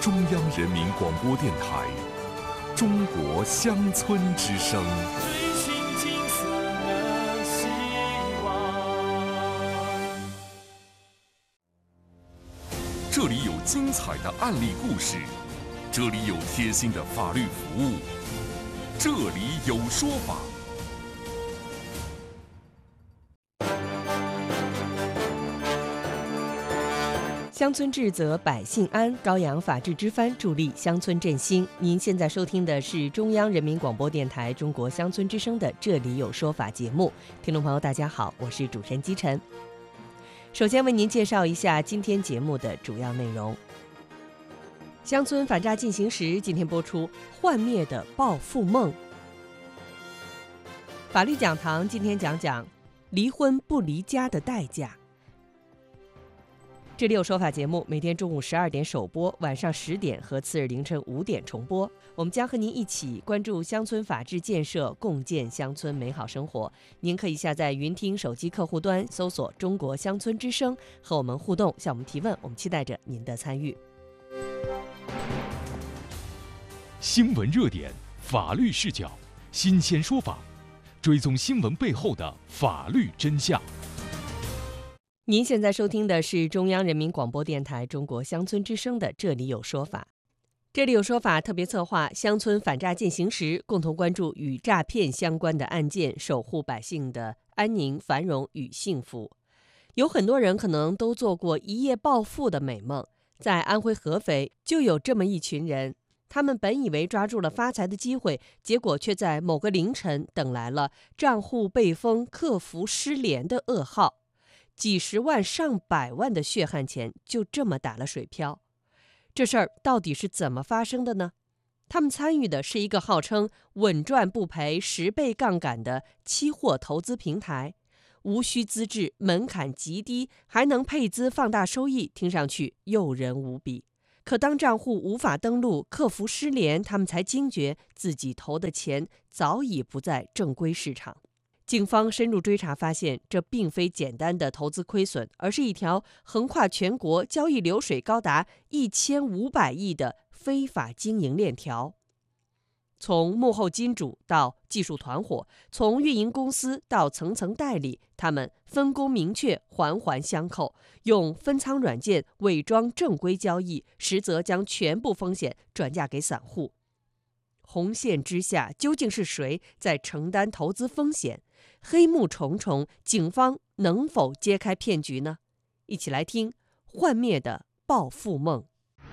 中央人民广播电台中国乡村之声。 追寻金色的希望。 这里有精彩的案例故事，这里有贴心的法律服务，这里有说法。 乡村治则百姓安，高扬法治之帆，助力乡村振兴。您现在收听的是中央人民广播电台中国乡村之声的《这里有说法》节目。听众朋友大家好，我是主持人姬晨。首先为您介绍一下今天节目的主要内容。乡村反诈进行时，今天播出幻灭的暴富梦。法律讲堂今天讲讲离婚不离家的代价。这里有说法节目每天中午12点首播，晚上10点和次日凌晨5点重播。我们将和您一起关注乡村法治建设，共建乡村美好生活。您可以下载云听手机客户端，搜索中国乡村之声，和我们互动，向我们提问，我们期待着您的参与。 新闻热点，法律视角，新鲜说法，追踪新闻背后的法律真相。 您现在收听的是中央人民广播电台中国乡村之声的《这里有说法》。这里有说法特别策划乡村反诈进行时，共同关注与诈骗相关的案件，守护百姓的安宁、繁荣与幸福。有很多人可能都做过一夜暴富的美梦，在安徽合肥就有这么一群人，他们本以为抓住了发财的机会，结果却在某个凌晨等来了账户被封、客服失联的噩耗。几十万上百万的血汗钱就这么打了水漂。这事儿到底是怎么发生的呢？他们参与的是一个号称稳赚不赔10倍杠杆的期货投资平台，无需资质，门槛极低，还能配资放大收益，听上去诱人无比。可当账户无法登录，客服失联，他们才惊觉自己投的钱早已不在正规市场。警方深入追查发现，这并非简单的投资亏损，而是一条横跨全国、交易流水高达1500亿的非法经营链条。从幕后金主到技术团伙，从运营公司到层层代理，他们分工明确，环环相扣，用分仓软件伪装正规交易，实则将全部风险转嫁给散户。红线之下，究竟是谁在承担投资风险？黑幕重重，警方能否揭开骗局呢？一起来听幻灭的暴富梦。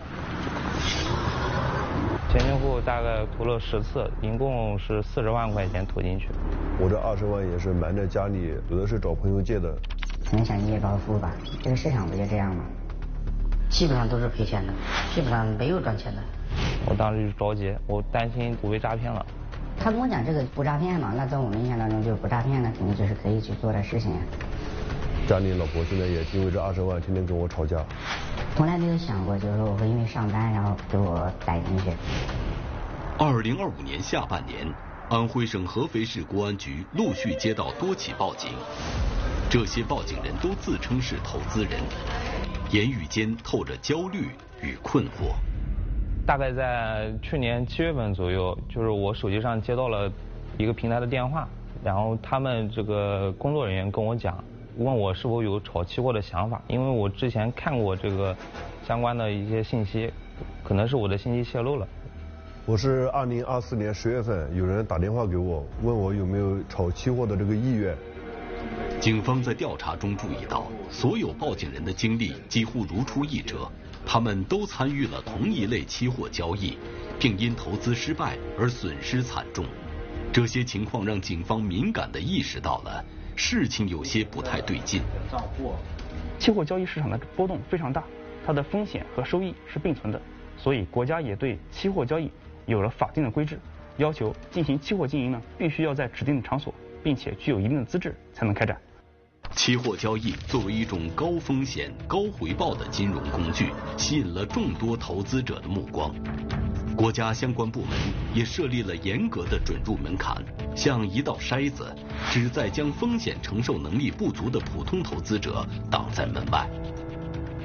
前后大概投了10次，一共是40万块钱投进去。 我这20万也是瞒在家里，有的是找朋友借的。 可能想一夜暴富吧，这个市场不就这样吗？基本上都是赔钱的，基本上没有赚钱的。 我当时就着急，我担心我被诈骗了。 他跟我讲这个不诈骗嘛，那在我们印象当中就是不诈骗，那肯定就是可以去做的事情呀。 家里老婆现在也因为这20万天天跟我吵架。 从来没有想过就是说我会因为上单然后给我逮进去。 2025年下半年，安徽省合肥市公安局陆续接到多起报警，这些报警人都自称是投资人，言语间透着焦虑与困惑。 大概在去年7月份左右，就是我手机上接到了一个平台的电话，然后他们这个工作人员跟我讲，问我是否有炒期货的想法，因为我之前看过这个相关的一些信息，可能是我的信息泄露了。 我是2024年10月份有人打电话给我，问我有没有炒期货的这个意愿。 警方在调查中注意到，所有报警人的经历几乎如出一辙，他们都参与了同一类期货交易，并因投资失败而损失惨重。这些情况让警方敏感地意识到了事情有些不太对劲。 期货交易市场的波动非常大，它的风险和收益是并存的，所以国家也对期货交易有了法定的规制，要求进行期货经营呢，必须要在指定的场所，并且具有一定的资质才能开展。 期货交易作为一种高风险、高回报的金融工具，吸引了众多投资者的目光。国家相关部门也设立了严格的准入门槛，像一道筛子，旨在将风险承受能力不足的普通投资者挡在门外。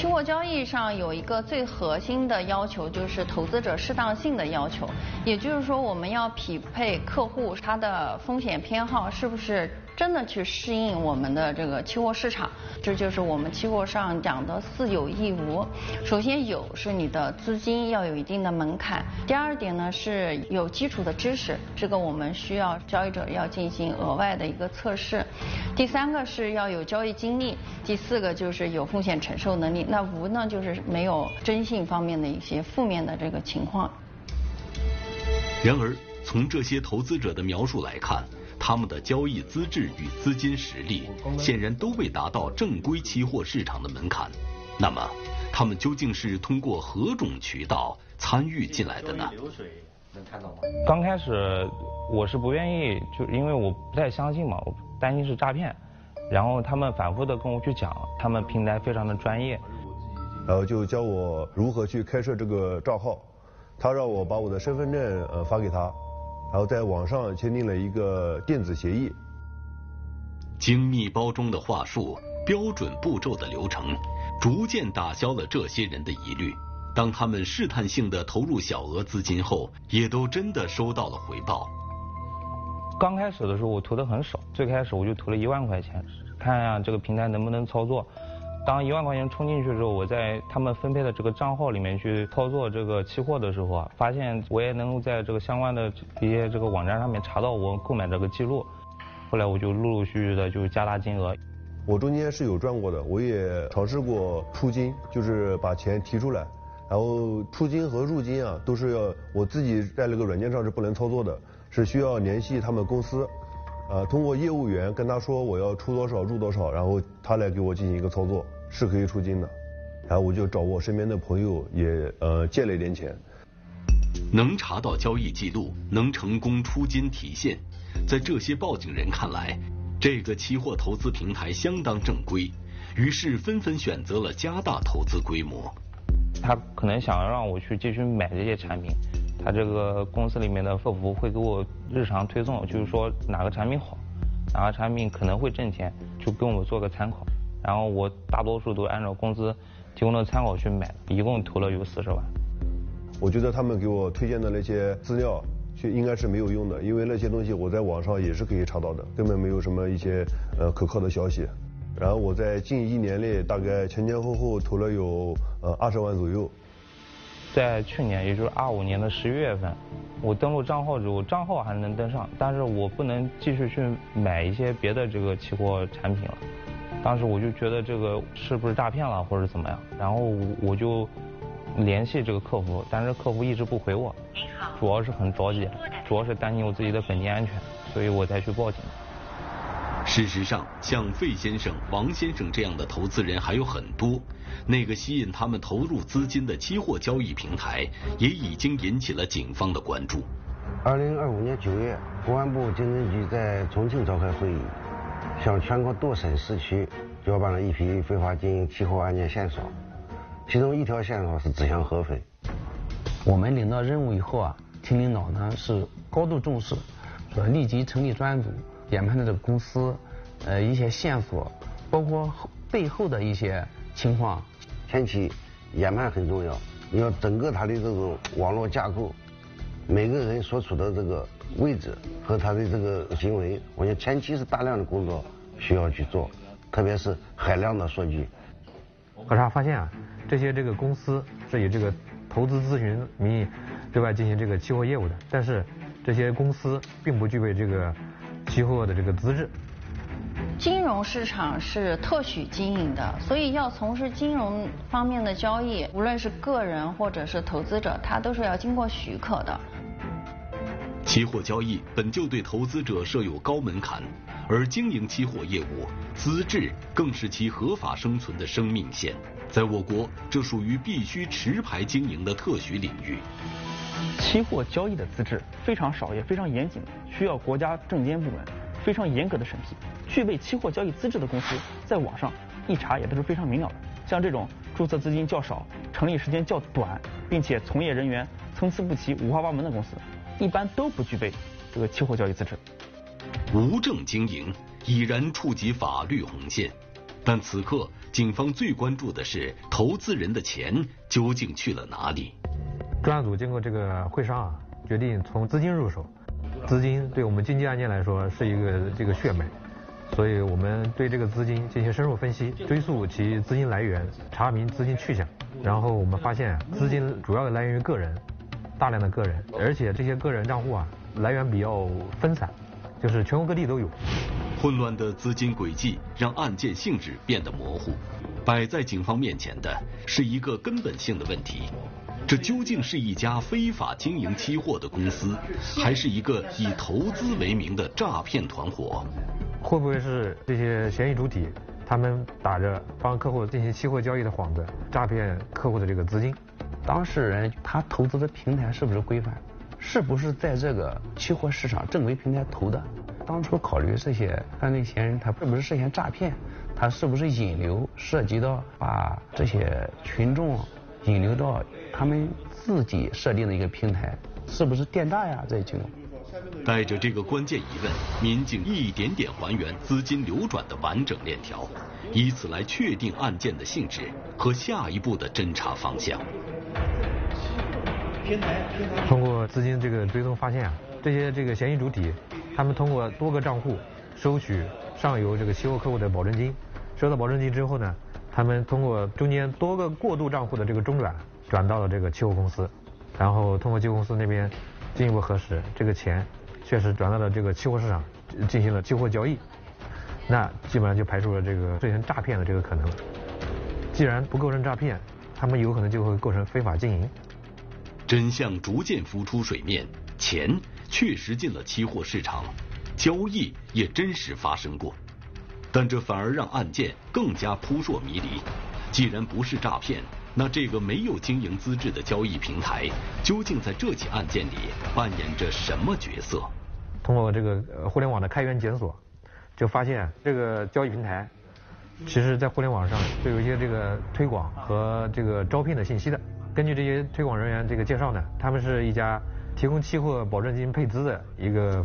期货交易上有一个最核心的要求，就是投资者适当性的要求，也就是说我们要匹配客户他的风险偏好是不是真的去适应我们的这个期货市场，这就是我们期货上讲的4有1无。首先有是你的资金要有一定的门槛，第二点呢是有基础的知识，这个我们需要交易者要进行额外的一个测试。第3个是要有交易经历，第4个就是有风险承受能力。那无呢就是没有征信方面的一些负面的这个情况。 然而，从这些投资者的描述来看，他们的交易资质与资金实力显然都未达到正规期货市场的门槛。那么，他们究竟是通过何种渠道参与进来的呢？ 刚开始我是不愿意，就因为我不太相信嘛，我担心是诈骗。然后他们反复的跟我去讲，他们平台非常的专业， 然后就教我如何去开设这个账号。他让我把我的身份证发给他。然后在网上签订了一个电子协议， 精密包装的话术、标准步骤的流程，逐渐打消了这些人的疑虑。当他们试探性的投入小额资金后，也都真的收到了回报。 刚开始的时候我投的很少，最开始我就投了1万块钱，看呀这个平台能不能操作。当1万块钱充进去之后，我在他们分配的这个账号里面去操作这个期货的时候啊，发现我也能够在这个相关的一些这个网站上面查到我购买这个记录。后来我就陆陆续续的就加大金额。 我中间是有赚过的，我也尝试过出金，就是把钱提出来，然后出金和入金啊都是要我自己在那个软件上是不能操作的，是需要联系他们公司。通过业务员跟他说我要出多少入多少，然后他来给我进行一个操作，是可以出金的。然后我就找我身边的朋友也借了一点钱。 能查到交易记录，能成功出金提现，在这些报警人看来，这个期货投资平台相当正规，于是纷纷选择了加大投资规模。 他可能想让我去继续买这些产品。他这个公司里面的客服会给我日常推送，就是说哪个产品好，哪个产品可能会挣钱，就跟我做个参考。然后我大多数都按照公司提供的参考去买，一共投了有40万。 我觉得他们给我推荐的那些资料应该是没有用的，因为那些东西我在网上也是可以查到的，根本没有什么一些可靠的消息。然后我在近1年内大概前前后后投了有20万左右。 在去年，也就是25年的11月份，我登录账号之后，账号还能登上，但是我不能继续去买一些别的这个期货产品了。当时我就觉得这个是不是诈骗了或者怎么样，然后我就联系这个客服，但是客服一直不回我。主要是很着急，主要是担心我自己的本金安全，所以我才去报警。 事实上，像费先生、王先生这样的投资人还有很多。那个吸引他们投入资金的期货交易平台，也已经引起了警方的关注。 2025年9月，公安部经侦局在重庆召开会议，向全国多省市区交办了一批非法经营期货案件线索，其中一条线索是指向合肥。 我们领到任务以后啊，厅领导呢是高度重视，说立即成立专案组，研判的这个公司一些线索，包括背后的一些情况。 前期研判很重要，你要整个它的这种网络架构，每个人所处的这个位置和他的这个行为，我觉得前期是大量的工作需要去做，特别是海量的数据。 核查发现啊，这个公司是以这个投资咨询名义对外进行这个期货业务的，但是这些公司并不具备这个期货的这个资质。 金融市场是特许经营的，所以要从事金融方面的交易，无论是个人或者是投资者，他都是要经过许可的。 期货交易本就对投资者设有高门槛，而经营期货业务，资质更是其合法生存的生命线。在我国，这属于必须持牌经营的特许领域。 期货交易的资质非常少，也非常严谨，需要国家证监部门非常严格的审批。具备期货交易资质的公司，在网上一查也都是非常明了的。像这种注册资金较少、成立时间较短，并且从业人员参差不齐、五花八门的公司，一般都不具备这个期货交易资质。 无证经营已然触及法律红线。 但此刻警方最关注的是投资人的钱究竟去了哪里。 专案组经过这个会商啊，决定从资金入手。资金对我们经济案件来说是一个这个血脉，所以我们对这个资金进行深入分析，追溯其资金来源，查明资金去向。然后我们发现资金主要的来源于个人，大量的个人，而且这些个人账户啊来源比较分散，就是全国各地都有。 混乱的资金轨迹让案件性质变得模糊，摆在警方面前的是一个根本性的问题：这究竟是一家非法经营期货的公司，还是一个以投资为名的诈骗团伙？ 会不会是这些嫌疑主体，他们打着帮客户进行期货交易的幌子，诈骗客户的这个资金？ 当事人他投资的平台是不是规范？是不是在这个期货市场正规平台投的？当初考虑这些犯罪嫌疑人，他是不是涉嫌诈骗？他是不是引流，涉及到把这些群众引流到他们自己设定的一个平台，是不是电诈呀？这些情况。 带着这个关键疑问，民警一点点还原资金流转的完整链条，以此来确定案件的性质和下一步的侦查方向。 通过资金这个追踪发现啊，这些嫌疑主体，他们通过多个账户收取上游这个期货客户的保证金，收到保证金之后呢，他们通过中间多个过渡账户的这个中转到了这个期货公司，然后通过期货公司那边进一步核实，这个钱确实转到了这个期货市场进行了期货交易，那基本上就排除了这个涉嫌诈骗的这个可能。既然不构成诈骗，他们有可能就会构成非法经营。 真相逐渐浮出水面，钱确实进了期货市场，交易也真实发生过，但这反而让案件更加扑朔迷离。既然不是诈骗，那这个没有经营资质的交易平台，究竟在这起案件里扮演着什么角色？ 通过这个互联网的开源检索，就发现这个交易平台，其实在互联网上都有一些这个推广和这个招聘的信息的。根据这些推广人员这个介绍呢，他们是一家提供期货保证金配资的一个